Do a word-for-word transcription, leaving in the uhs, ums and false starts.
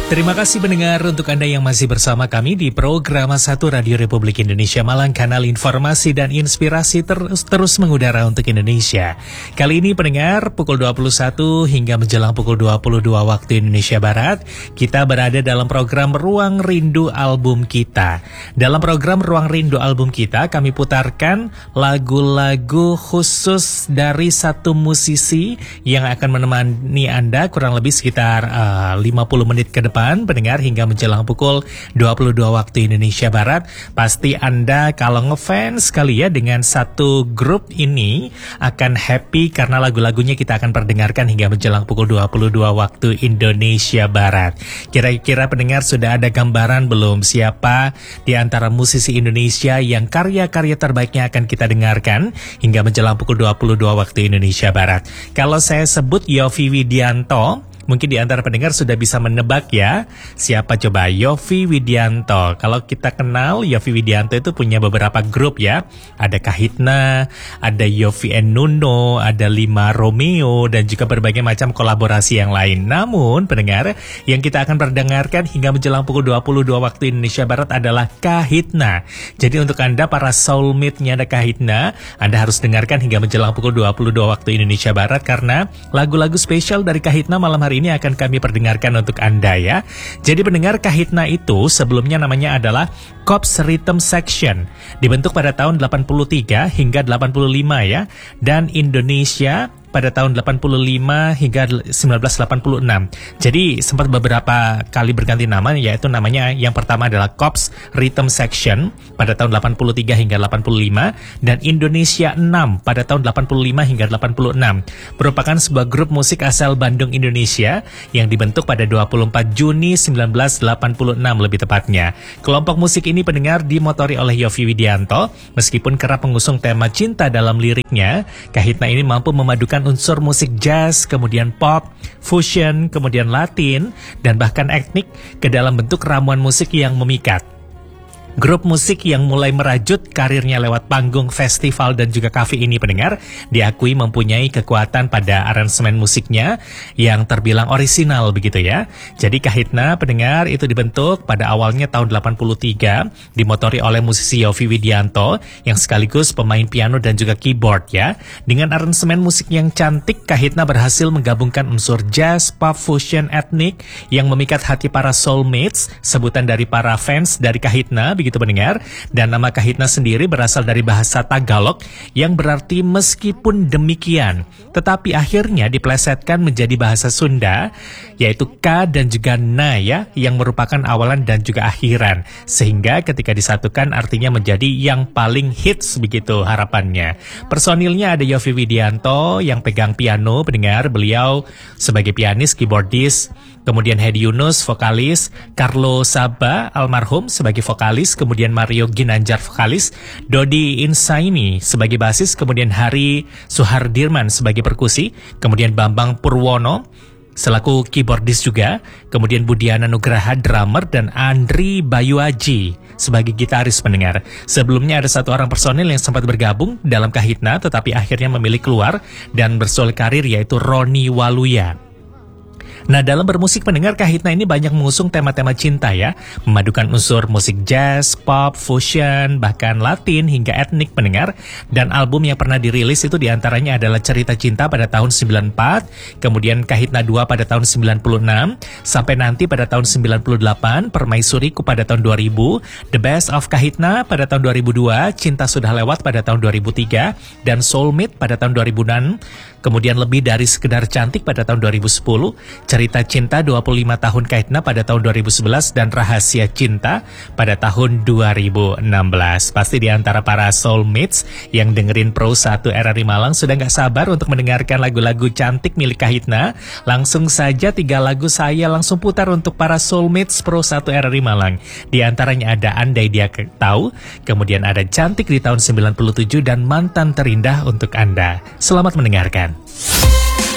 Terima kasih pendengar untuk Anda yang masih bersama kami di program satu Radio Republik Indonesia Malang, kanal informasi dan inspirasi terus terus mengudara untuk Indonesia. Kali ini pendengar pukul dua puluh satu hingga menjelang pukul dua puluh dua waktu Indonesia Barat, kita berada dalam program Ruang Rindu Album Kita. Dalam program Ruang Rindu Album Kita, kami putarkan lagu-lagu khusus dari satu musisi yang akan menemani Anda kurang lebih sekitar uh, lima puluh menit ke depan. Pendengar, hingga menjelang pukul dua puluh dua waktu Indonesia Barat. Pasti Anda kalau ngefans sekali ya dengan satu grup ini akan happy karena lagu-lagunya kita akan perdengarkan hingga menjelang pukul dua puluh dua waktu Indonesia Barat. Kira-kira pendengar sudah ada gambaran belum siapa di antara musisi Indonesia yang karya-karya terbaiknya akan kita dengarkan hingga menjelang pukul dua puluh dua waktu Indonesia Barat? Kalau saya sebut Yovie Widianto, mungkin di antara pendengar sudah bisa menebak ya, siapa coba? Yovie Widianto. Kalau kita kenal, Yovie Widianto itu punya beberapa grup ya. Ada Kahitna, ada Yovie and Nuno, ada Lima Romeo, dan juga berbagai macam kolaborasi yang lain. Namun pendengar, yang kita akan perdengarkan hingga menjelang pukul dua puluh dua waktu Indonesia Barat adalah Kahitna. Jadi untuk Anda para soulmate-nya ada Kahitna, Anda harus dengarkan hingga menjelang pukul dua puluh dua waktu Indonesia Barat karena lagu-lagu spesial dari Kahitna malam hari ini akan kami perdengarkan untuk Anda ya. Jadi pendengar, Kahitna itu sebelumnya namanya adalah Corps Rhythm Section. Dibentuk pada tahun delapan puluh tiga hingga delapan puluh lima ya. Dan Indonesia pada tahun delapan puluh lima hingga sembilan belas delapan puluh enam. Jadi sempat beberapa kali berganti nama, yaitu namanya yang pertama adalah Corps Rhythm Section pada tahun delapan puluh tiga hingga delapan puluh lima dan Indonesia enam pada tahun delapan puluh lima hingga delapan puluh enam. Merupakan sebuah grup musik asal Bandung, Indonesia yang dibentuk pada dua puluh empat Juni sembilan belas delapan puluh enam lebih tepatnya. Kelompok musik ini pendengar dimotori oleh Yovie Widianto. Meskipun kerap mengusung tema cinta dalam liriknya, Kahitna ini mampu memadukan unsur musik jazz, kemudian pop, fusion, kemudian Latin, dan bahkan etnik ke dalam bentuk ramuan musik yang memikat. Grup musik yang mulai merajut karirnya lewat panggung, festival, dan juga kafe ini pendengar diakui mempunyai kekuatan pada aransemen musiknya yang terbilang orisinal begitu ya. Jadi Kahitna pendengar itu dibentuk pada awalnya tahun delapan puluh tiga, dimotori oleh musisi Yovie Widianto yang sekaligus pemain piano dan juga keyboard ya. Dengan aransemen musik yang cantik, Kahitna berhasil menggabungkan unsur jazz, pop, fusion, etnik yang memikat hati para soulmates, sebutan dari para fans dari Kahitna begitu pendengar. Dan nama Kahitna sendiri berasal dari bahasa Tagalog yang berarti meskipun demikian, tetapi akhirnya diplesetkan menjadi bahasa Sunda, yaitu K dan juga Na ya, yang merupakan awalan dan juga akhiran, sehingga ketika disatukan artinya menjadi yang paling hits begitu harapannya. Personilnya ada Yovie Widianto yang pegang piano pendengar, beliau sebagai pianis, keyboardis, kemudian Hedi Yunus vokalis, Carlo Saba almarhum sebagai vokalis, kemudian Mario Ginanjar vokalis, Dodi Insaini sebagai basis, kemudian Hari Suhardirman sebagai perkusi, kemudian Bambang Purwono selaku keyboardis juga, kemudian Budiana Nugraha drummer, dan Andri Bayuaji sebagai gitaris pendengar. Sebelumnya ada satu orang personil yang sempat bergabung dalam Kahitna tetapi akhirnya memilih keluar dan bersolek karir, yaitu Roni Waluya. Nah, dalam bermusik pendengar, Kahitna ini banyak mengusung tema-tema cinta ya, memadukan unsur musik jazz, pop, fusion, bahkan Latin hingga etnik pendengar. Dan album yang pernah dirilis itu diantaranya adalah Cerita Cinta pada tahun sembilan puluh empat, kemudian Kahitna dua pada tahun sembilan puluh enam, sampai nanti pada tahun sembilan puluh delapan, Permaisuriku pada tahun dua ribu, The Best of Kahitna pada tahun dua ribu dua, Cinta Sudah Lewat pada tahun dua ribu tiga, dan Soulmate pada tahun dua ribu enam, kemudian Lebih Dari Sekedar Cantik pada tahun dua ribu sepuluh, Cerita Cinta dua puluh lima tahun Kahitna pada tahun dua ribu sebelas, dan Rahasia Cinta pada tahun dua ribu enam belas. Pasti di antara para soulmates yang dengerin Pro satu R R I Malang sudah gak sabar untuk mendengarkan lagu-lagu cantik milik Kahitna. Langsung saja tiga lagu saya langsung putar untuk para soulmates Pro satu R R I Malang. Di antaranya ada Andai Dia Tahu, kemudian ada Cantik di tahun sembilan puluh tujuh, dan Mantan Terindah untuk Anda. Selamat mendengarkan.